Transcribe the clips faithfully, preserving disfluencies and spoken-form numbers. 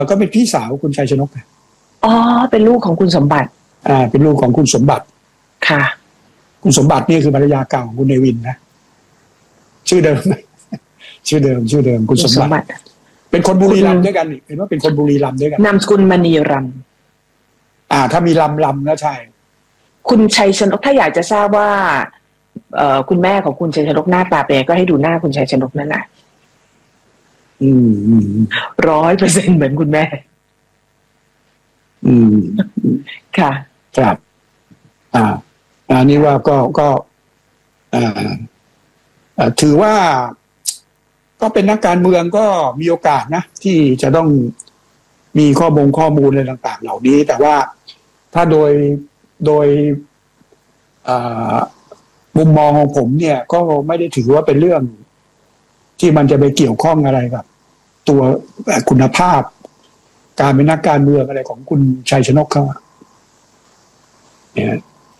ก็เป็นพี่สาวคุณชัยชนกอ๋อเป็นลูกของคุณสมบัติอ่าเป็นลูกของคุณสมบัติค่ะคุณสมบัตินี่คือภรรยาเก่าของคุณเนวินนะชื่อเดิมชื่อเดิมชื่อเดิมคุณสมบัติเป็นคนบุรีรัมย์ด้วยกันเห็นว่าเป็นคนบุรีรัมย์ด้วยกันนามสกุลมณีรัมย์อ่าถ้ามีลำลำแล้วใช่คุณชัยชนกถ้าอยากจะทราบว่าเอ่อคุณแม่ของคุณชัยชนกหน้าตาเป็นก็ให้ดูหน้าคุณชัยชนกนั่นแหละอืมอืมร้อยเปอร์เซ็นต์เหมือนคุณแม่อืมค่ะครับอ่าอันนี้ว่าก็ก็อ่าถือว่าก็เป็นนักการเมืองก็มีโอกาสนะที่จะต้องมีข้อมูลข้อมูลอะไรต่างๆเหล่านี้แต่ว่าถ้าโดยโดยมุมมองของผมเนี่ยก็ไม่ได้ถือว่าเป็นเรื่องที่มันจะไปเกี่ยวข้องอะไรกับตัวคุณภาพการเป็นนักการเมืองอะไรของคุณชัยชนกเขาเนี่ย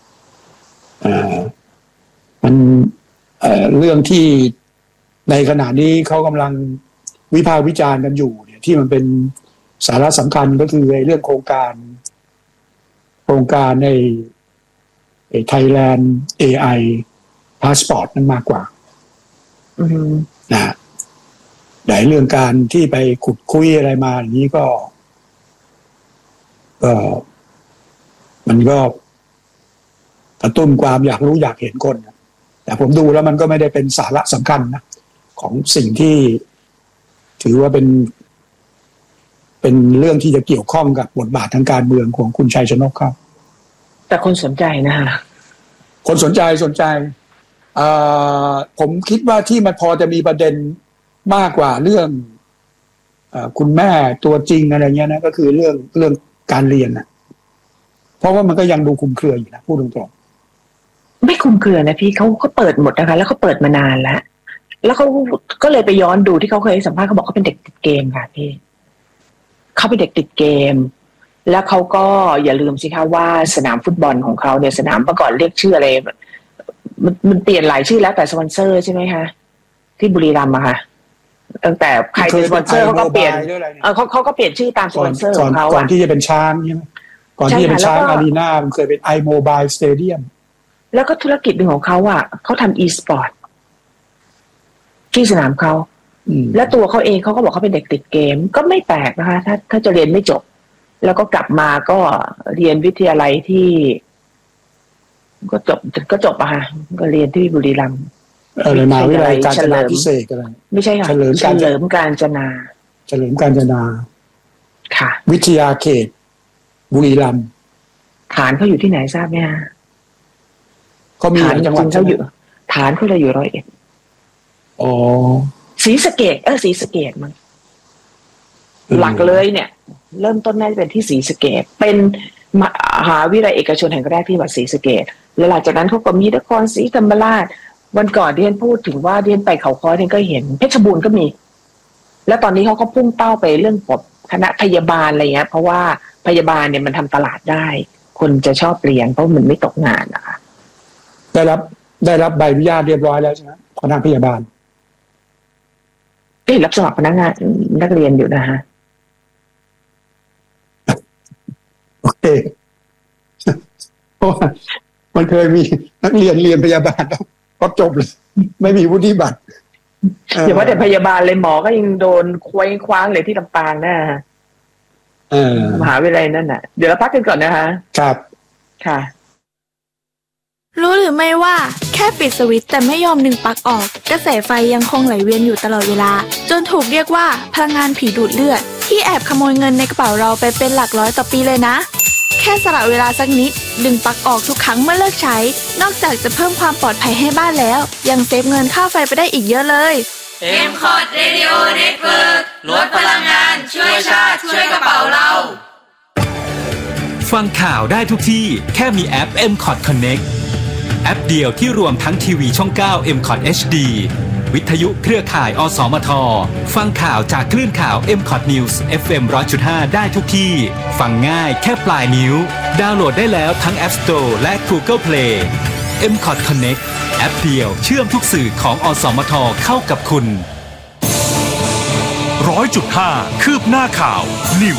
มันเอ่อเรื่องที่ในขณะนี้เขากำลังวิพากษ์วิจารณ์กันอยู่เนี่ยที่มันเป็นสาระสำคัญก็คือเรื่องโครงการโครงการใน Thailand เอ ไอ Passport นั้นมากกว่านะในเรื่องการที่ไปขุดคุยอะไรมาอย่างนี้ก็ก็มันก็กระตุ้นความอยากรู้อยากเห็นคนแต่ผมดูแล้วมันก็ไม่ได้เป็นสาระสำคัญนะของสิ่งที่ถือว่าเป็นเป็นเรื่องที่จะเกี่ยวข้องกับบทบาททางการเมืองของคุณชัยชนกครับแต่คนสนใจนะฮะคนสนใจสนใจผมคิดว่าที่มันพอจะมีประเด็นมากกว่าเรื่องคุณแม่ตัวจริงอะไรเงี้ยนะก็คือเรื่องเรื่องการเรียนนะเพราะว่ามันก็ยังดูคลุมเครืออยู่นะพูดตรงๆไม่คลุมเครือนะพี่เขาก็เปิดหมดนะคะแล้วเขาเปิดมานานแล้วแล้วเขาก็เลยไปย้อนดูที่เขาเคยสัมภาษณ์เขาบอกเขาเป็นเด็กติดเกมค่ะพี่เขาเป็นเด็กติดเกมแล้วเขาก็อย่าลืมสิคะว่าสนามฟุตบอลของเขาเนี่ยสนามเมื่อก่อนเรียกชื่ออะไรมันมันเปลี่ยนหลายชื่อแล้วแต่สปอนเซอร์ใช่ไหมคะที่บุรีรัมย์อะค่ะตั้งแต่ใครเป็นสปอนเซอร์เขาก็เปลี่ยนเออเขาเขาก็เปลี่ยนชื่อตามสปอนเซอร์ของเขาก่อนที่จะเป็นช้างใช่ไหมก่อนที่จะเป็นช้างอารีนามันเคยเป็นไอโมบายสเตเดียมแล้วก็ธุรกิจหนึ่งของเขาอ่ะเขาทำอีสปอร์ตที่สนามเขาและตัวเขาเองเขาก็บอกเขาเป็นเด็กติดเกมก็ไม่แปลกนะคะถ้าถ้าจะเรียนไม่จบแล้วก็กลับมาก็เรียนวิทยาลัยที่ก็จบก็จบอะค่ะก็เรียนที่บุรีรัมย์อะไรมาวิทยาลัยการจนาพิเศษอะไรไม่ใช่ค่ะเฉลิมเฉลิมการจนาเฉลิมการจนาค่ะวิทยาเขตบุรีรัมย์ฐานเขาอยู่ที่ไหนทราบไหมฮะเขามีฐานจังหวัดเขาอยู่ฐานเขาจะอยู่ร้อยเอ็ดอ๋อศรีสะเกษเออศรีสะเกษมั้งหลักเลยเนี่ยเริ่มต้นน่าจะเป็นที่ศรีสะเกษเป็นมหาวิทยาลัยเอกชนแห่งแรกที่วัดศรีสะเกษแล้วหลังจากนั้นเขาก็มีนครศรีธรรมราชวันก่อนเรียนพูดถึงว่าเรียนไปเขาค้อเรียนก็เห็นเพชรบูรณ์ก็มีแล้วตอนนี้เขาก็พุ่งเป้าไปเรื่องปบคณะพยาบาลอะไรเงี้ยเพราะว่าพยาบาลเนี่ยมันทำตลาดได้คนจะชอบเรียนเพราะมันไม่ตกงานนะคะได้รับได้รับใบอนุญาตเรียบร้อยแล้วใช่ไหมคณะพยาบาลก็รับสมัครพนักงานนักเรียนอยู่นะฮะโอเคเพราะว่ามันเคยมีนักเรียนเรียนพยาบาลแล้วก็จบเลยไม่มีวุฒิบัตรอย่าว่าแต่พยาบาลเลยหมอก็ยังโดนคว้างคว้างเลยที่ลำปางนะฮะมหาวิทยาลัยนั่นน่ะเดี๋ยวเราพักกันก่อนนะคะครับค่ะรู้หรือไม่ว่าแค่ปิดสวิตช์แต่ไม่ยอมดึงปลั๊กออกกระแสไฟยังคงไหลเวียนอยู่ตลอดเวลาจนถูกเรียกว่าพลังงานผีดูดเลือดที่แอบขโมยเงินในกระเป๋าเราไปเป็นหลักร้อยต่อปีเลยนะแค่สละเวลาสักนิดดึงปลั๊กออกทุกครั้งเมื่อเลิกใช้นอกจากจะเพิ่มความปลอดภัยให้บ้านแล้วยังเซฟเงินค่าไฟไปได้อีกเยอะเลยเอ็ม คอร์ด Radio Network ลดพลังงานช่วยชาติช่วยกระเป๋าเราฟังข่าวได้ทุกที่แค่มีแอป เอ็ม คอร์ด Connect แอปเดียวที่รวมทั้งทีวีช่องเก้า เอ็ม คอร์ด เอช ดี วิทยุเครือข่ายอสมทฟังข่าวจากคลื่นข่าว เอ็ม คอร์ด News เอฟ เอ็ม หนึ่งร้อยจุดห้า ได้ทุกที่ฟังง่ายแค่ปลายนิ้วดาวน์โหลดได้แล้วทั้ง App Store และ Google Play เอ็ม คอร์ด Connect แอปเดียวเชื่อมทุกสื่อของอสมทเข้ากับคุณหนึ่งร้อยจุดห้า คืบหน้าข่าว News